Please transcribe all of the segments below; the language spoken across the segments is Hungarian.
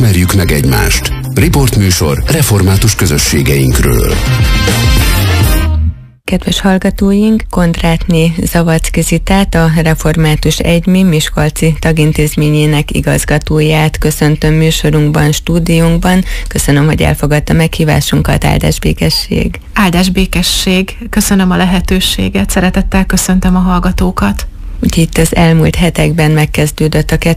Ismerjük meg egymást. Riportműsor református közösségeinkről. Kedves hallgatóink, Kondrátné Zavadzki Zitát, a Református Egymi Miskolci tagintézményének igazgatóját köszöntöm műsorunkban, stúdiónkban. Köszönöm, hogy elfogadta meghívásunkat. Áldás békesség! Áldás békesség! Köszönöm a lehetőséget, szeretettel köszöntöm a hallgatókat. Úgyhogy itt az elmúlt hetekben megkezdődött a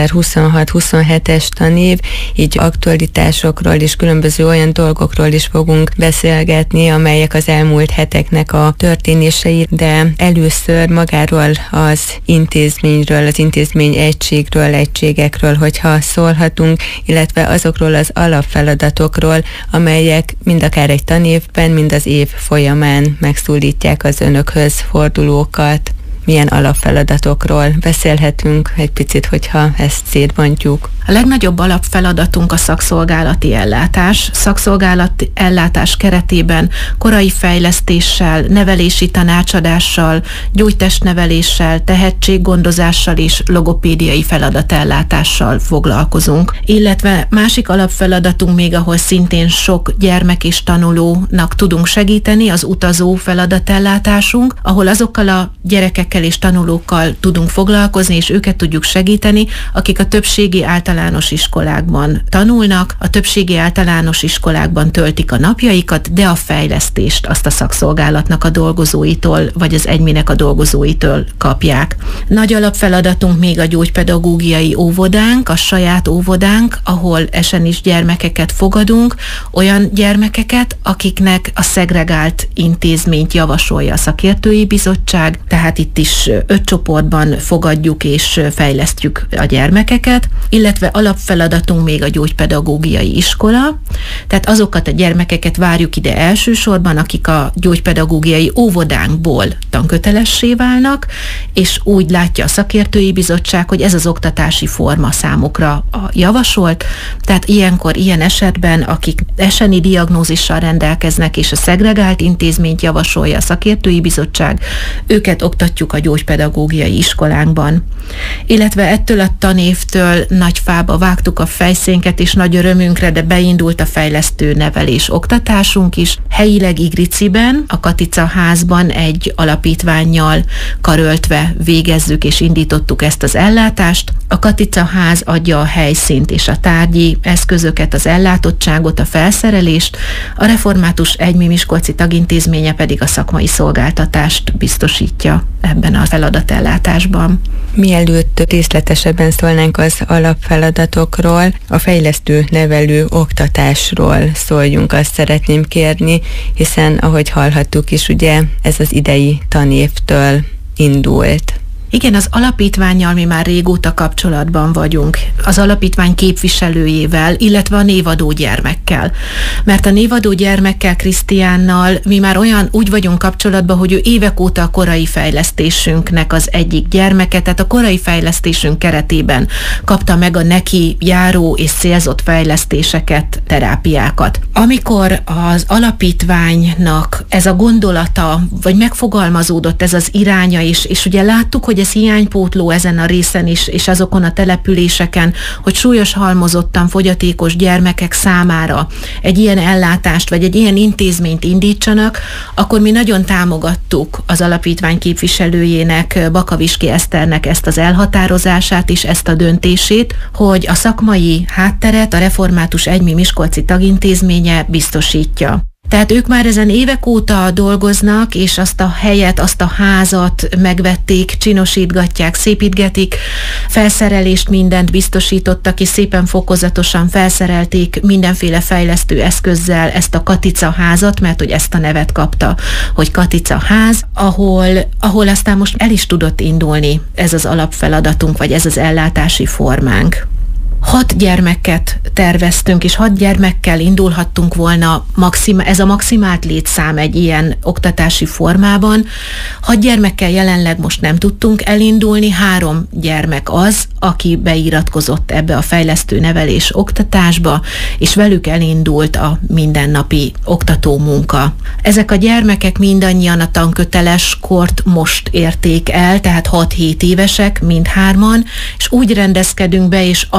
2026-27-es tanév, így aktualitásokról és különböző olyan dolgokról is fogunk beszélgetni, amelyek az elmúlt heteknek a történései, de először magáról az intézményről, az intézmény egységekről, hogyha szólhatunk, illetve azokról az alapfeladatokról, amelyek mind akár egy tanévben, mind az év folyamán megszólítják az önökhöz fordulókat. Milyen alapfeladatokról beszélhetünk egy picit, hogyha ezt szétbontjuk? A legnagyobb alapfeladatunk a szakszolgálati ellátás. Szakszolgálati ellátás keretében korai fejlesztéssel, nevelési tanácsadással, gyógytestneveléssel, tehetséggondozással és logopédiai feladatellátásással foglalkozunk. Illetve másik alapfeladatunk még, ahol szintén sok gyermek és tanulónak tudunk segíteni, az utazó feladatellátásunk, ahol azokkal a gyerekekkel és tanulókkal tudunk foglalkozni, és őket tudjuk segíteni, akik a többségi általános iskolákban tanulnak, a többségi általános iskolákban töltik a napjaikat, de a fejlesztést azt a szakszolgálatnak a dolgozóitól, vagy az egyminek a dolgozóitól kapják. Nagy alapfeladatunk még a gyógypedagógiai óvodánk, a saját óvodánk, ahol esenis gyermekeket fogadunk, olyan gyermekeket, akiknek a szegregált intézményt javasolja a szakértői bizottság, tehát itt is 5 csoportban fogadjuk és fejlesztjük a gyermekeket, illetve alapfeladatunk még a gyógypedagógiai iskola, tehát azokat a gyermekeket várjuk ide elsősorban, akik a gyógypedagógiai óvodánkból tankötelessé válnak, és úgy látja a szakértői bizottság, hogy ez az oktatási forma számukra a javasolt, tehát ilyenkor, ilyen esetben, akik eseni diagnózissal rendelkeznek, és a szegregált intézményt javasolja a szakértői bizottság, őket oktatjuk a gyógypedagógiai iskolánkban. Illetve ettől a tanévtől nagy fába vágtuk a fejszénket, és nagy örömünkre, de beindult a fejlesztő nevelés oktatásunk is. Helyileg Igriciben, a Katica házban egy alapítvánnyal karöltve végezzük és indítottuk ezt az ellátást. A Katica ház adja a helyszínt és a tárgyi eszközöket, az ellátottságot, a felszerelést, a Református Egymi Miskolci tagintézménye pedig a szakmai szolgáltatást biztosítja ebben a feladatellátásban. Mielőtt részletesebben szólnánk az alapfeladatokról, a fejlesztő nevelő oktatásról szóljunk, azt szeretném kérni, hiszen ahogy hallhattuk is, ugye ez az idei tanévtől indult. Igen, az alapítvánnyal mi már régóta kapcsolatban vagyunk, az alapítvány képviselőjével, illetve a névadó gyermekkel. Mert a névadó gyermekkel, Krisztiánnal mi már úgy vagyunk kapcsolatban, hogy ő évek óta a korai fejlesztésünknek az egyik gyermeke, tehát a korai fejlesztésünk keretében kapta meg a neki járó és célzott fejlesztéseket, terápiákat. Amikor az alapítványnak ez a gondolata, vagy megfogalmazódott ez az iránya is, és ugye láttuk, hogy ez hiánypótló ezen a részen is, és azokon a településeken, hogy súlyos halmozottan fogyatékos gyermekek számára egy ilyen ellátást, vagy egy ilyen intézményt indítsanak, akkor mi nagyon támogattuk az alapítvány képviselőjének, Bakaviski Eszternek ezt az elhatározását és ezt a döntését, hogy a szakmai hátteret a Református Egymi Miskolci tagintézménye biztosítja. Tehát ők már ezen évek óta dolgoznak, és azt a helyet, azt a házat megvették, csinosítgatják, szépítgetik, felszerelést, mindent biztosítottak, és szépen fokozatosan felszerelték mindenféle fejlesztő eszközzel ezt a Katica házat, mert hogy ezt a nevet kapta, hogy Katica ház, ahol aztán most el is tudott indulni ez az alapfeladatunk, vagy ez az ellátási formánk. 6 gyermeket terveztünk, és 6 gyermekkel indulhattunk volna, ez a maximált létszám egy ilyen oktatási formában. 6 gyermekkel jelenleg most nem tudtunk elindulni, 3 gyermek az, aki beiratkozott ebbe a fejlesztő nevelés oktatásba, és velük elindult a mindennapi oktató munka. Ezek a gyermekek mindannyian a tanköteles kort most érték el, tehát 6-7 évesek, mindhárman, és úgy rendezkedünk be, és azt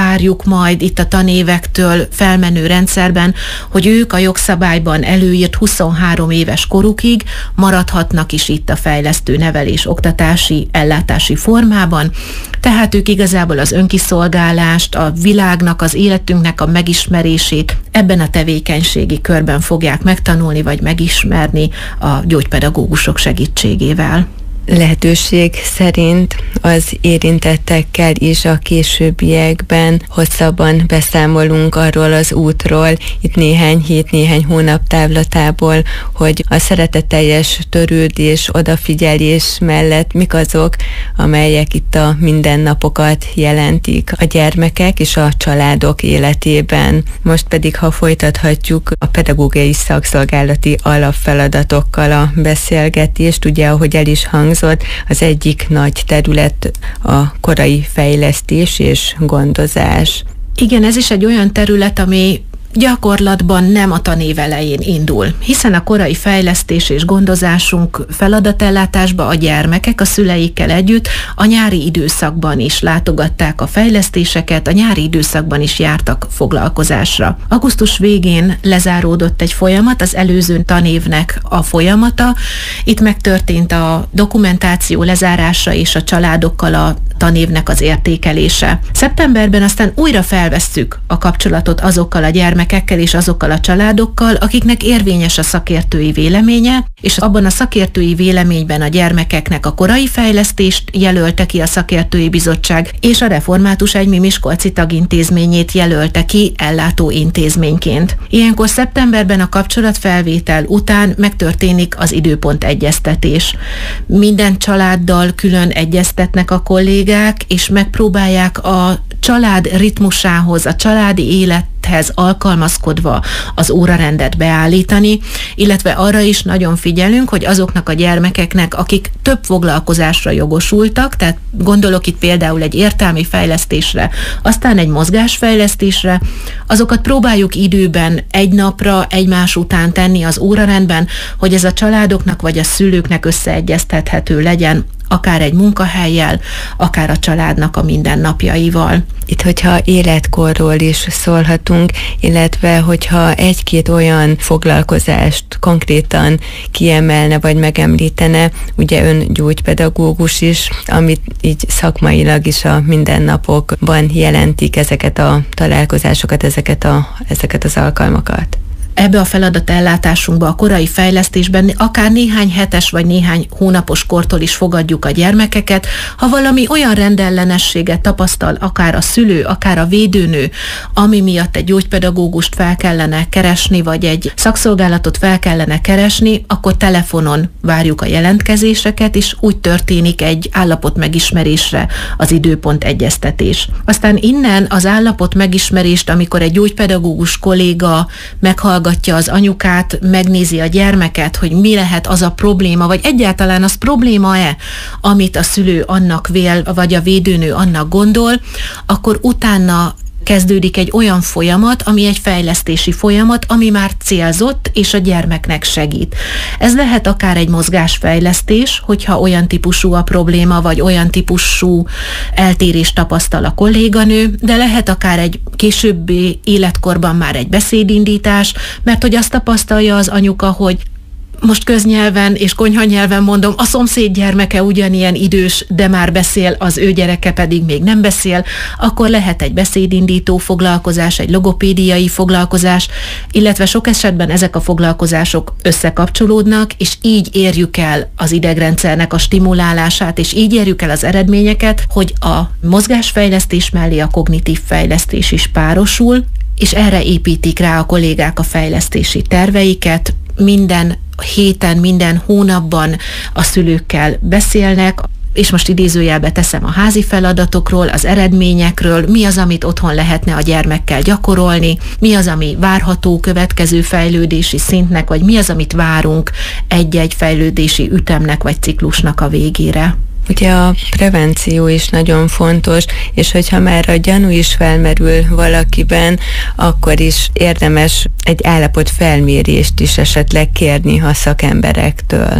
várjuk majd itt a tanévektől felmenő rendszerben, hogy ők a jogszabályban előírt 23 éves korukig maradhatnak is itt a fejlesztő nevelés oktatási ellátási formában, tehát ők igazából az önkiszolgálást, a világnak, az életünknek a megismerését ebben a tevékenységi körben fogják megtanulni vagy megismerni a gyógypedagógusok segítségével. Lehetőség szerint az érintettekkel is a későbbiekben hosszabban beszámolunk arról az útról, itt néhány hét, néhány hónap távlatából, hogy a szeretetteljes törődés, odafigyelés mellett mik azok, amelyek itt a mindennapokat jelentik a gyermekek és a családok életében. Most pedig, ha folytathatjuk a pedagógiai szakszolgálati alapfeladatokkal a beszélgetést, ugye, ahogy el is hangzott, az egyik nagy terület a korai fejlesztés és gondozás. Igen, ez is egy olyan terület, ami gyakorlatban nem a tanév elején indul, hiszen a korai fejlesztés és gondozásunk feladatellátásba a gyermekek a szüleikkel együtt a nyári időszakban is látogatták a fejlesztéseket, a nyári időszakban is jártak foglalkozásra. Augusztus végén lezáródott egy folyamat, az előző tanévnek a folyamata. Itt megtörtént a dokumentáció lezárása és a családokkal a tanévnek az értékelése. Szeptemberben aztán újra felvesszük a kapcsolatot azokkal a gyermekekkel és azokkal a családokkal, akiknek érvényes a szakértői véleménye, és abban a szakértői véleményben a gyermekeknek a korai fejlesztést jelölte ki a szakértői bizottság, és a Református Egymi Miskolci tagintézményét jelölte ki ellátó intézményként. Ilyenkor szeptemberben a kapcsolatfelvétel után megtörténik az időpontegyeztetés. Minden családdal külön egyeztetnek a kollégák, és megpróbálják a család ritmusához, a családi élethez alkalmazkodva az órarendet beállítani, illetve arra is nagyon figyelünk, hogy azoknak a gyermekeknek, akik több foglalkozásra jogosultak, tehát gondolok itt például egy értelmi fejlesztésre, aztán egy mozgásfejlesztésre, azokat próbáljuk időben egy napra egymás után tenni az órarendben, hogy ez a családoknak vagy a szülőknek összeegyeztethető legyen, akár egy munkahellyel, akár a családnak a mindennapjaival. Itt, hogyha életkorról is szólhatunk, illetve hogyha egy-két olyan foglalkozást konkrétan kiemelne vagy megemlítene, ugye ön gyógypedagógus is, amit így szakmailag is a mindennapokban jelentik ezeket a találkozásokat, ezeket az alkalmakat. Ebbe a feladatellátásunkba, a korai fejlesztésben akár néhány hetes vagy néhány hónapos kortól is fogadjuk a gyermekeket, ha valami olyan rendellenességet tapasztal akár a szülő, akár a védőnő, ami miatt egy gyógypedagógust fel kellene keresni, vagy egy szakszolgálatot fel kellene keresni, akkor telefonon várjuk a jelentkezéseket, és úgy történik egy állapot megismerésre az időpontegyeztetés. Aztán innen az állapot megismerést, amikor egy gyógypedagógus kolléga meghallgatja az anyukát, megnézi a gyermeket, hogy mi lehet az a probléma, vagy egyáltalán az probléma-e, amit a szülő annak vél, vagy a védőnő annak gondol, akkor utána kezdődik egy olyan folyamat, ami egy fejlesztési folyamat, ami már célzott, és a gyermeknek segít. Ez lehet akár egy mozgásfejlesztés, hogyha olyan típusú a probléma, vagy olyan típusú eltérést tapasztal a kolléganő, de lehet akár egy későbbi életkorban már egy beszédindítás, mert hogy azt tapasztalja az anyuka, hogy most köznyelven és konyhanyelven mondom, a szomszéd gyermeke ugyanilyen idős, de már beszél, az ő gyereke pedig még nem beszél, akkor lehet egy beszédindító foglalkozás, egy logopédiai foglalkozás, illetve sok esetben ezek a foglalkozások összekapcsolódnak, és így érjük el az idegrendszernek a stimulálását, és így érjük el az eredményeket, hogy a mozgásfejlesztés mellé a kognitív fejlesztés is párosul, és erre építik rá a kollégák a fejlesztési terveiket. Minden héten, minden hónapban a szülőkkel beszélnek, és most idézőjelbe teszem a házi feladatokról, az eredményekről, mi az, amit otthon lehetne a gyermekkel gyakorolni, mi az, ami várható következő fejlődési szintnek, vagy mi az, amit várunk egy-egy fejlődési ütemnek vagy ciklusnak a végére. Ugye a prevenció is nagyon fontos, és hogyha már a gyanú is felmerül valakiben, akkor is érdemes egy állapotfelmérést is esetleg kérni a szakemberektől.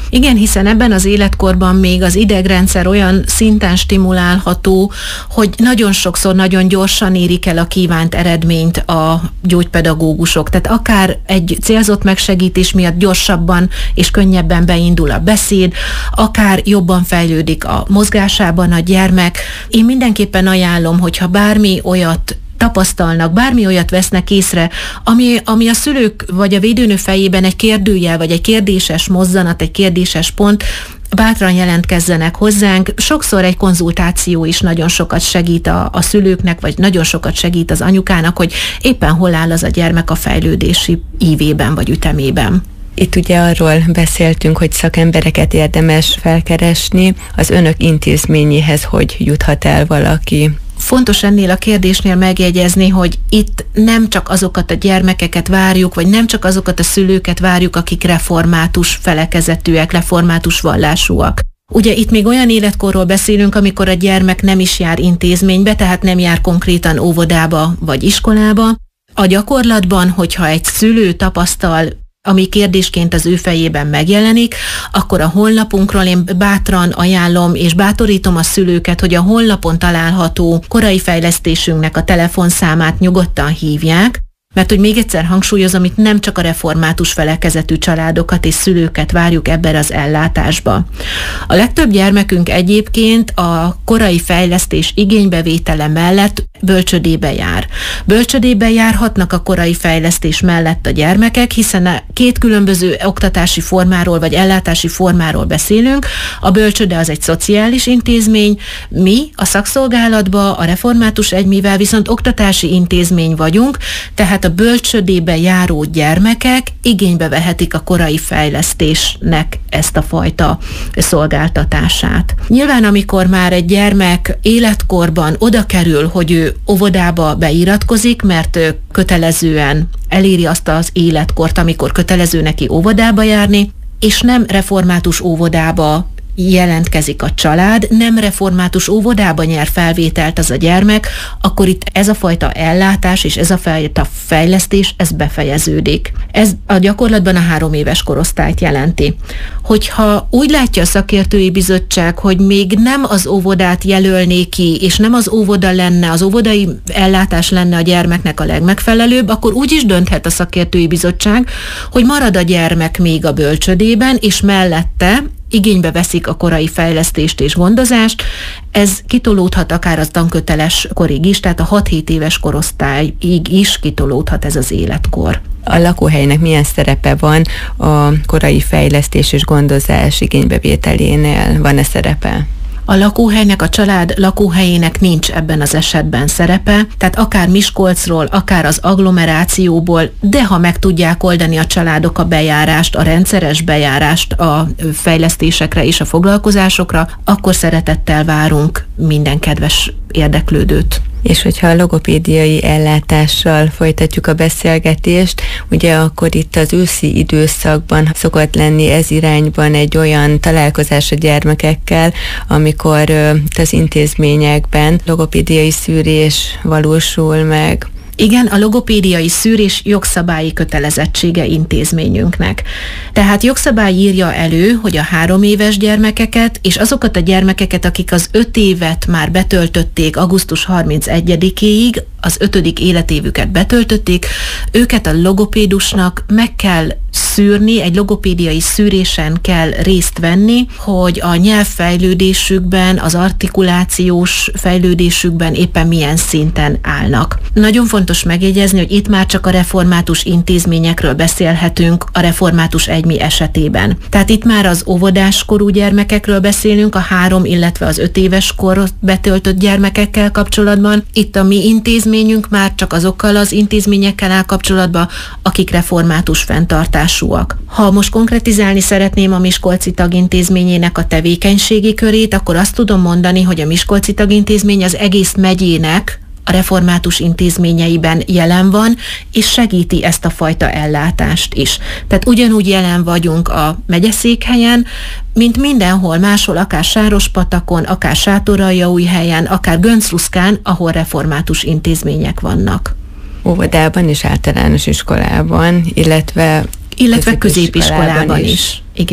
Igen, hiszen ebben az életkorban még az idegrendszer olyan szinten stimulálható, hogy nagyon sokszor nagyon gyorsan érik el a kívánt eredményt a gyógypedagógusok. Tehát akár egy célzott megsegítés miatt gyorsabban és könnyebben beindul a beszéd, akár jobban fejlődik a mozgásában a gyermek. Én mindenképpen ajánlom, hogyha bármi olyat tapasztalnak, bármi olyat vesznek észre, ami a szülők vagy a védőnő fejében egy kérdőjel, vagy egy kérdéses mozzanat, egy kérdéses pont, bátran jelentkezzenek hozzánk. Sokszor egy konzultáció is nagyon sokat segít a szülőknek, vagy nagyon sokat segít az anyukának, hogy éppen hol áll az a gyermek a fejlődési ívében, vagy ütemében. Itt ugye arról beszéltünk, hogy szakembereket érdemes felkeresni. Az önök intézményéhez hogy juthat el valaki? Fontos ennél a kérdésnél megjegyezni, hogy itt nem csak azokat a gyermekeket várjuk, vagy nem csak azokat a szülőket várjuk, akik református felekezetűek, református vallásúak. Ugye itt még olyan életkorról beszélünk, amikor a gyermek nem is jár intézménybe, tehát nem jár konkrétan óvodába vagy iskolába. A gyakorlatban, hogyha egy szülő tapasztal, ami kérdésként az ő fejében megjelenik, akkor a honlapunkról én bátran ajánlom és bátorítom a szülőket, hogy a honlapon található korai fejlesztésünknek a telefonszámát nyugodtan hívják, mert hogy még egyszer hangsúlyozom, itt nem csak a református felekezetű családokat és szülőket várjuk ebben az ellátásba. A legtöbb gyermekünk egyébként a korai fejlesztés igénybevétele mellett bölcsödébe jár. Bölcsödébe járhatnak a korai fejlesztés mellett a gyermekek, hiszen két különböző oktatási formáról vagy ellátási formáról beszélünk. A bölcsöde az egy szociális intézmény, mi a szakszolgálatban, a református egymivel viszont oktatási intézmény vagyunk, tehát a bölcsödébe járó gyermekek igénybe vehetik a korai fejlesztésnek ezt a fajta szolgáltatását. Nyilván, amikor már egy gyermek életkorban oda kerül, hogy ő óvodába beiratkozik, mert kötelezően eléri azt az életkort, amikor kötelező neki óvodába járni, és nem református óvodába jelentkezik a család, nem református óvodába nyer felvételt az a gyermek, akkor itt ez a fajta ellátás és ez a fajta fejlesztés, ez befejeződik. Ez a gyakorlatban a 3 éves korosztályt jelenti. Hogyha úgy látja a szakértői bizottság, hogy még nem az óvodát jelölné ki, és nem az óvoda lenne, az óvodai ellátás lenne a gyermeknek a legmegfelelőbb, akkor úgy is dönthet a szakértői bizottság, hogy marad a gyermek még a bölcsödében, és mellette igénybe veszik a korai fejlesztést és gondozást, ez kitolódhat akár az tanköteles korig is, tehát a 6-7 éves korosztályig is kitolódhat ez az életkor. A lakóhelynek milyen szerepe van a korai fejlesztés és gondozás igénybevételénél? Van-e szerepe? A lakóhelynek, a család lakóhelyének nincs ebben az esetben szerepe, tehát akár Miskolcról, akár az agglomerációból, de ha meg tudják oldani a családok a bejárást, a rendszeres bejárást a fejlesztésekre és a foglalkozásokra, akkor szeretettel várunk minden kedves érdeklődőt. És hogyha a logopédiai ellátással folytatjuk a beszélgetést, ugye akkor itt az őszi időszakban szokott lenni ez irányban egy olyan találkozás a gyermekekkel, amikor az intézményekben logopédiai szűrés valósul meg. Igen, a logopédiai szűrés jogszabályi kötelezettsége intézményünknek. Tehát jogszabály írja elő, hogy a 3 éves gyermekeket és azokat a gyermekeket, akik az 5 évet már betöltötték augusztus 31-éig, az 5. életévüket betöltötték, őket a logopédusnak meg kell szűrni, egy logopédiai szűrésen kell részt venni, hogy a nyelvfejlődésükben, az artikulációs fejlődésükben éppen milyen szinten állnak. Nagyon fontos megjegyezni, hogy itt már csak a református intézményekről beszélhetünk a református egymi esetében. Tehát itt már az óvodáskorú gyermekekről beszélünk, a 3, illetve az 5 éves kor betöltött gyermekekkel kapcsolatban. Itt a mi intézményünk már csak azokkal az intézményekkel áll kapcsolatban, akik református fenntartásúak. Ha most konkretizálni szeretném a Miskolci Tagintézményének a tevékenységi körét, akkor azt tudom mondani, hogy a Miskolci Tagintézmény az egész megyének a református intézményeiben jelen van, és segíti ezt a fajta ellátást is. Tehát ugyanúgy jelen vagyunk a megyeszékhelyen, mint mindenhol máshol, akár Sárospatakon, akár Sátoraljaújhelyen, akár Göncruszkán, ahol református intézmények vannak. Óvodában és általános iskolában, illetve középiskolában is. Igen.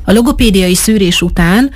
A logopédiai szűrés után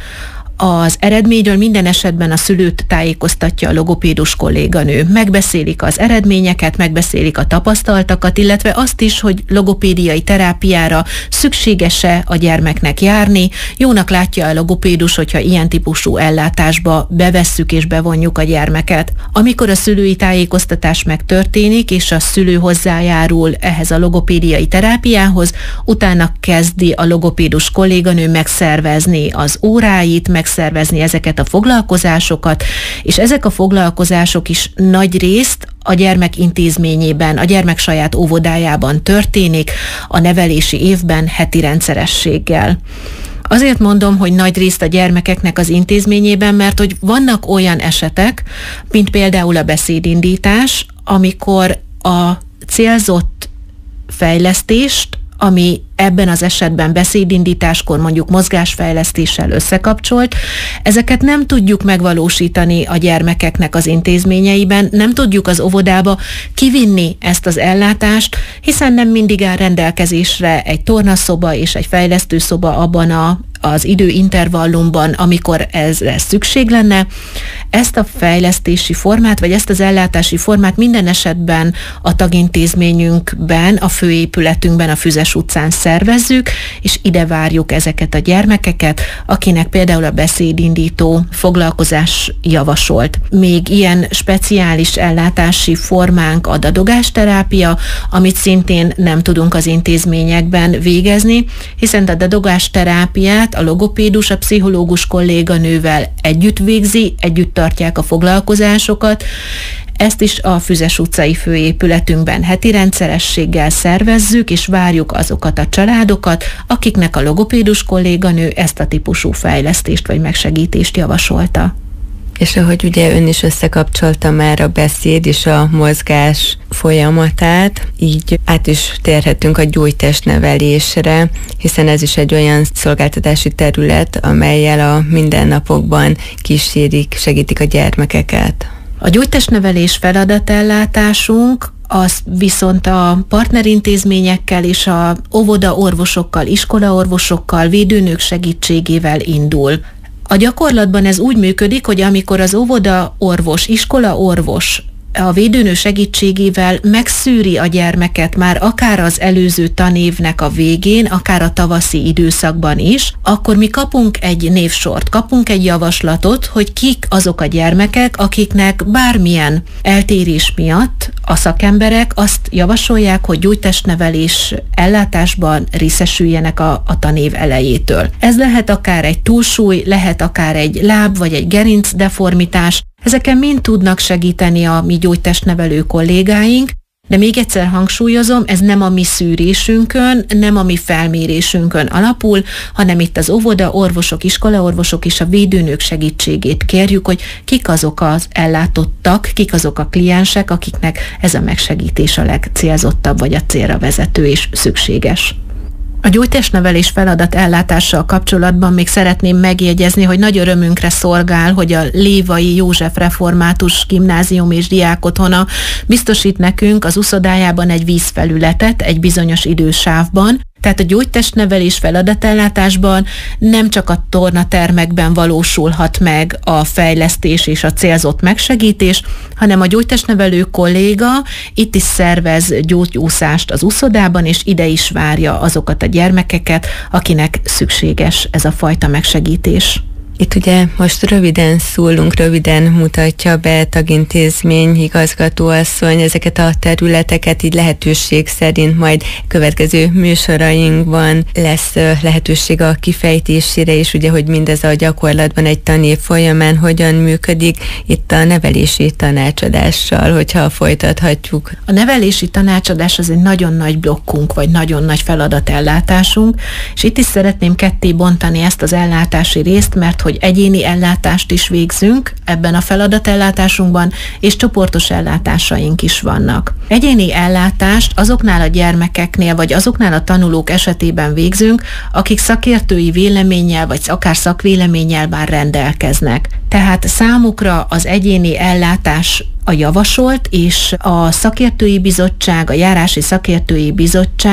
az eredményről minden esetben a szülőt tájékoztatja a logopédus kolléganő. Megbeszélik az eredményeket, megbeszélik a tapasztaltakat, illetve azt is, hogy logopédiai terápiára szükséges-e a gyermeknek járni. Jónak látja a logopédus, hogyha ilyen típusú ellátásba bevesszük és bevonjuk a gyermeket. Amikor a szülői tájékoztatás megtörténik, és a szülő hozzájárul ehhez a logopédiai terápiához, utána kezdi a logopédus kolléganő megszervezni az óráit, megszervezni ezeket a foglalkozásokat, és ezek a foglalkozások is nagy részt a gyermek intézményében, a gyermek saját óvodájában történik, a nevelési évben heti rendszerességgel. Azért mondom, hogy nagy részt a gyermekeknek az intézményében, mert hogy vannak olyan esetek, mint például a beszédindítás, amikor a célzott fejlesztést, ami ebben az esetben beszédindításkor mondjuk mozgásfejlesztéssel összekapcsolt, ezeket nem tudjuk megvalósítani a gyermekeknek az intézményeiben, nem tudjuk az óvodába kivinni ezt az ellátást, hiszen nem mindig áll rendelkezésre egy tornaszoba és egy fejlesztőszoba abban az időintervallumban, amikor ez szükség lenne. Ezt a fejlesztési formát, vagy ezt az ellátási formát minden esetben a tagintézményünkben, a főépületünkben, a Füzes utcán szervezzük, és ide várjuk ezeket a gyermekeket, akinek például a beszédindító foglalkozás javasolt. Még ilyen speciális ellátási formánk a dadogásterápia, amit szintén nem tudunk az intézményekben végezni, hiszen a dadogásterápiát a logopédus, a pszichológus kolléganővel együtt végzi, együtt tartják a foglalkozásokat. Ezt is a Füzes utcai főépületünkben heti rendszerességgel szervezzük, és várjuk azokat a családokat, akiknek a logopédus kolléganő ezt a típusú fejlesztést vagy megsegítést javasolta. És ahogy ugye ön is összekapcsolta már a beszéd és a mozgás folyamatát, így át is térhetünk a gyógytestnevelésre, hiszen ez is egy olyan szolgáltatási terület, amellyel a mindennapokban kísérik, segítik a gyermekeket. A gyógytestnevelés feladatellátásunk az viszont a partnerintézményekkel és a óvodaorvosokkal, iskolaorvosokkal, védőnők segítségével indul. A gyakorlatban ez úgy működik, hogy amikor az óvodaorvos, iskolaorvos a védőnő segítségével megszűri a gyermeket már akár az előző tanévnek a végén, akár a tavaszi időszakban is, akkor mi kapunk egy névsort, kapunk egy javaslatot, hogy kik azok a gyermekek, akiknek bármilyen eltérés miatt a szakemberek azt javasolják, hogy gyógytestnevelés ellátásban részesüljenek a tanév elejétől. Ez lehet akár egy túlsúly, lehet akár egy láb vagy egy gerinc deformitás. Ezeken mind tudnak segíteni a mi gyógytestnevelő kollégáink, de még egyszer hangsúlyozom, ez nem a mi szűrésünkön, nem a mi felmérésünkön alapul, hanem itt az óvodaorvosok, iskolaorvosok és a védőnők segítségét kérjük, hogy kik azok az ellátottak, kik azok a kliensek, akiknek ez a megsegítés a legcélzottabb, vagy a célra vezető és szükséges. A gyógytestnevelés feladat ellátással kapcsolatban még szeretném megjegyezni, hogy nagy örömünkre szolgál, hogy a Lévai József Református Gimnázium és Diákotthona biztosít nekünk az uszodájában egy vízfelületet egy bizonyos idősávban. Tehát a gyógytestnevelés feladatellátásban nem csak a tornatermekben valósulhat meg a fejlesztés és a célzott megsegítés, hanem a gyógytestnevelő kolléga itt is szervez gyógyúszást az uszodában, és ide is várja azokat a gyermekeket, akinek szükséges ez a fajta megsegítés. Itt ugye most röviden szólunk, röviden mutatja be tagintézmény igazgatóasszony ezeket a területeket, így lehetőség szerint majd következő műsorainkban lesz lehetőség a kifejtésére, és ugye, hogy mindez a gyakorlatban egy tanév folyamán hogyan működik, itt a nevelési tanácsadással, hogyha folytathatjuk. A nevelési tanácsadás az egy nagyon nagy blokkunk, vagy nagyon nagy feladatellátásunk, és itt is szeretném ketté bontani ezt az ellátási részt, mert hogy egyéni ellátást is végzünk ebben a feladatellátásunkban, és csoportos ellátásaink is vannak. Egyéni ellátást azoknál a gyermekeknél, vagy azoknál a tanulók esetében végzünk, akik szakértői véleménnyel, vagy akár szakvéleménnyel már rendelkeznek. Tehát számukra az egyéni ellátás a javasolt, és a szakértői bizottság, a járási szakértői bizottság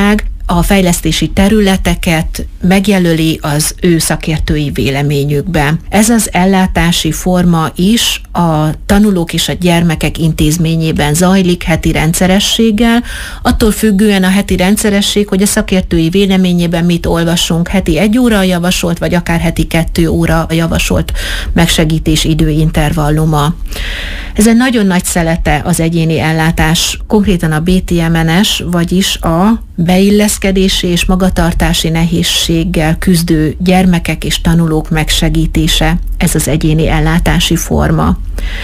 a fejlesztési területeket megjelöli az ő szakértői véleményükben. Ez az ellátási forma is a tanulók és a gyermekek intézményében zajlik heti rendszerességgel, attól függően a heti rendszeresség, hogy a szakértői véleményében mit olvasunk, heti 1 óra a javasolt, vagy akár heti 2 óra a javasolt megsegítés időintervalluma. Ez egy nagyon nagy szelete az egyéni ellátás, konkrétan a BTMNS, vagyis a beilleszkedési és magatartási nehézséggel küzdő gyermekek és tanulók megsegítése, ez az egyéni ellátási forma.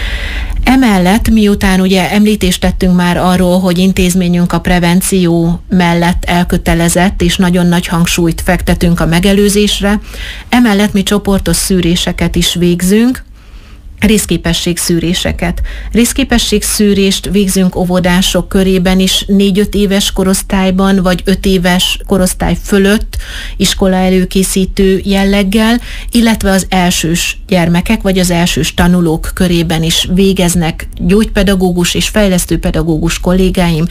Emellett, miután ugye említést tettünk már arról, hogy intézményünk a prevenció mellett elkötelezett, és nagyon nagy hangsúlyt fektetünk a megelőzésre, emellett mi csoportos szűréseket is végzünk, részképességszűréseket. Részképességszűrést végzünk óvodások körében is 4-5 éves korosztályban, vagy 5 éves korosztály fölött iskola előkészítő jelleggel, illetve az elsős gyermekek, vagy az elsős tanulók körében is végeznek gyógypedagógus és fejlesztőpedagógus kollégáim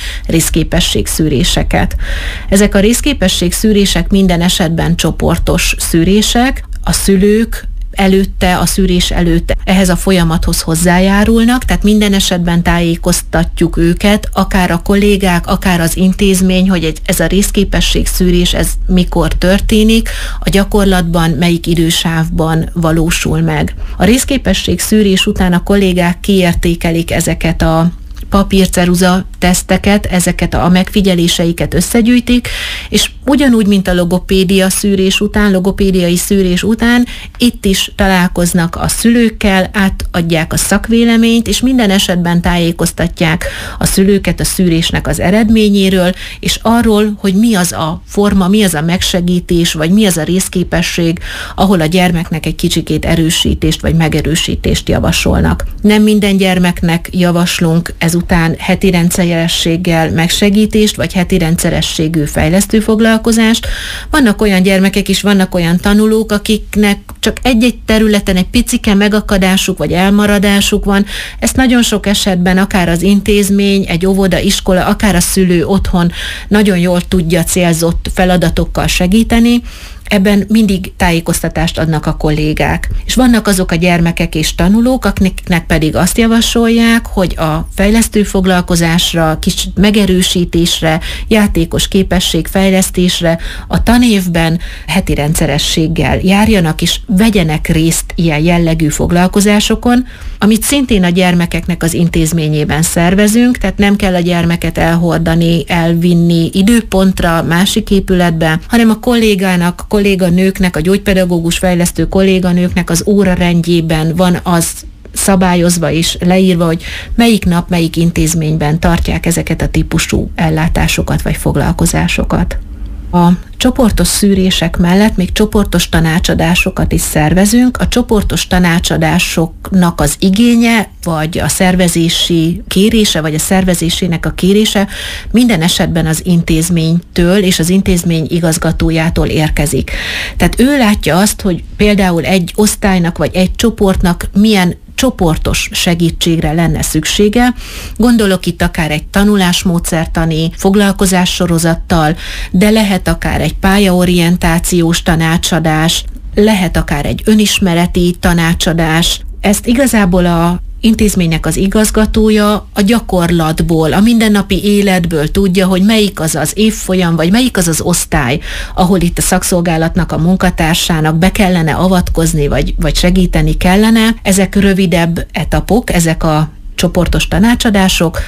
részképességszűréseket. Ezek a részképességszűrések minden esetben csoportos szűrések, a szülők előtte, a szűrés előtt ehhez a folyamathoz hozzájárulnak, tehát minden esetben tájékoztatjuk őket, akár a kollégák, akár az intézmény, hogy ez a részképességszűrés, ez mikor történik, a gyakorlatban melyik idősávban valósul meg. A részképességszűrés után a kollégák kiértékelik ezeket a papírceruza teszteket, ezeket a megfigyeléseiket összegyűjtik, és ugyanúgy, mint a logopédia szűrés után, logopédiai szűrés után, itt is találkoznak a szülőkkel, átadják a szakvéleményt, és minden esetben tájékoztatják a szülőket a szűrésnek az eredményéről, és arról, hogy mi az a forma, mi az a megsegítés, vagy mi az a részképesség, ahol a gyermeknek egy kicsikét erősítést, vagy megerősítést javasolnak. Nem minden gyermeknek javaslunk ezután heti rendszerességgel megsegítést, vagy heti rendszerességű fejlesztő foglalkozást. Vannak olyan gyermekek is, vannak olyan tanulók, akiknek csak egy-egy területen egy picike megakadásuk, vagy elmaradásuk van. Ezt nagyon sok esetben akár az intézmény, egy óvoda, iskola, akár a szülő otthon nagyon jól tudja célzott feladatokkal segíteni. Ebben mindig tájékoztatást adnak a kollégák. És vannak azok a gyermekek és tanulók, akiknek pedig azt javasolják, hogy a fejlesztő foglalkozásra, kis megerősítésre, játékos képességfejlesztésre a tanévben heti rendszerességgel járjanak és vegyenek részt ilyen jellegű foglalkozásokon, amit szintén a gyermekeknek az intézményében szervezünk, tehát nem kell a gyermeket elhordani, elvinni időpontra, másik épületbe, hanem a kolléganőknek, a gyógypedagógus fejlesztő kolléganőknek az órarendjében van az szabályozva és leírva, hogy melyik nap, melyik intézményben tartják ezeket a típusú ellátásokat vagy foglalkozásokat. A csoportos szűrések mellett még csoportos tanácsadásokat is szervezünk. A csoportos tanácsadásoknak az igénye, vagy a szervezési kérése, vagy a szervezésének a kérése minden esetben az intézménytől és az intézmény igazgatójától érkezik. Tehát ő látja azt, hogy például egy osztálynak, vagy egy csoportnak milyen csoportos segítségre lenne szüksége. Gondolok itt akár egy tanulásmódszertani foglalkozássorozattal, de lehet akár egy pályaorientációs tanácsadás, lehet akár egy önismereti tanácsadás. Ezt igazából a intézménynek az igazgatója a gyakorlatból, a mindennapi életből tudja, hogy melyik az az évfolyam, vagy melyik az az osztály, ahol itt a szakszolgálatnak, a munkatársának be kellene avatkozni, vagy segíteni kellene. Ezek rövidebb etapok, ezek a csoportos tanácsadások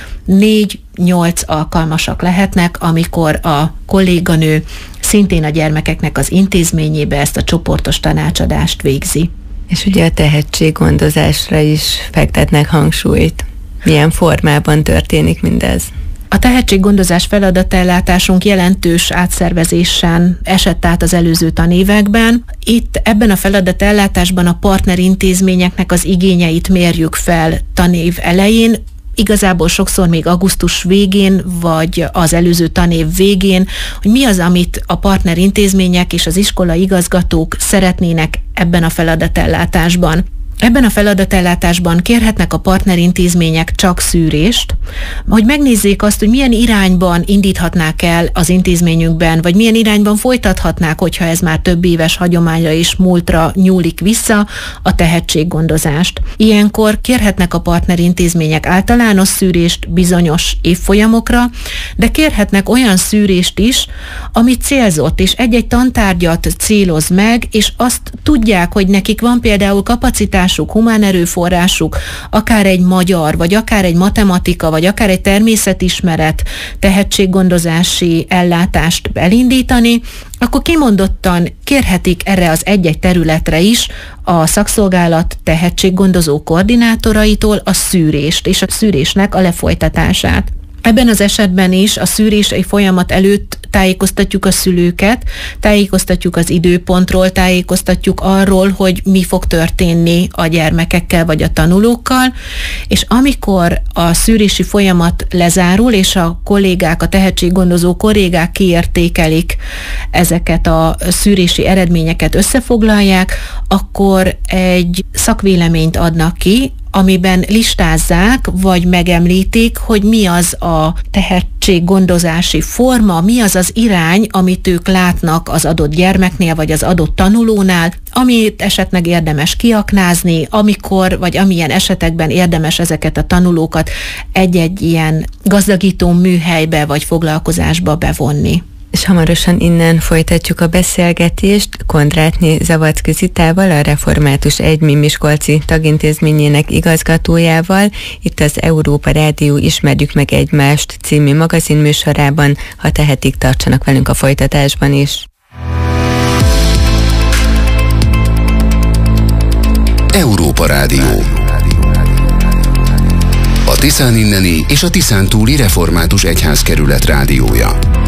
4-8 alkalmasak lehetnek, amikor a kolléganő szintén a gyermekeknek az intézményébe ezt a csoportos tanácsadást végzi. És ugye a tehetséggondozásra is fektetnek hangsúlyt. Milyen formában történik mindez? A tehetséggondozás feladatellátásunk jelentős átszervezésen esett át az előző tanévekben. Itt ebben a feladatellátásban a partnerintézményeknek az igényeit mérjük fel tanév elején, igazából sokszor még augusztus végén, vagy az előző tanév végén, hogy mi az, amit a partnerintézmények és az iskola igazgatók szeretnének ebben a feladatellátásban. Ebben a feladatellátásban kérhetnek a partnerintézmények csak szűrést, hogy megnézzék azt, hogy milyen irányban indíthatnák el az intézményükben, vagy milyen irányban folytathatnák, hogyha ez már több éves hagyományra és múltra nyúlik vissza, a tehetséggondozást. Ilyenkor kérhetnek a partnerintézmények általános szűrést bizonyos évfolyamokra, de kérhetnek olyan szűrést is, ami célzott, és egy-egy tantárgyat céloz meg, és azt tudják, hogy nekik van például kapacitásuk, humán erőforrásuk, akár egy magyar, vagy akár egy matematika, vagy akár egy természetismeret tehetséggondozási ellátást elindítani, akkor kimondottan kérhetik erre az egy-egy területre is a szakszolgálat tehetséggondozó koordinátoraitól a szűrést és a szűrésnek a lefolytatását. Ebben az esetben is a szűrési folyamat előtt tájékoztatjuk a szülőket, tájékoztatjuk az időpontról, tájékoztatjuk arról, hogy mi fog történni a gyermekekkel vagy a tanulókkal, és amikor a szűrési folyamat lezárul, és a kollégák, a tehetséggondozó kollégák kiértékelik ezeket a szűrési eredményeket, összefoglalják, akkor egy szakvéleményt adnak ki, amiben listázzák, vagy megemlítik, hogy mi az a tehetséggondozási forma, mi az az irány, amit ők látnak az adott gyermeknél, vagy az adott tanulónál, amit esetleg érdemes kiaknázni, amikor, vagy amilyen esetekben érdemes ezeket a tanulókat egy-egy ilyen gazdagító műhelybe, vagy foglalkozásba bevonni. És hamarosan innen folytatjuk a beszélgetést Kondrátné Zavadzki Zitával, a Református Egymi Miskolci tagintézményének igazgatójával, itt az Európa Rádió Ismerjük meg egymást című magazinműsorában. Ha tehetik, tartsanak velünk a folytatásban is. Európa Rádió. A Tiszán inneni és a Tiszántúli Református Egyházkerület rádiója.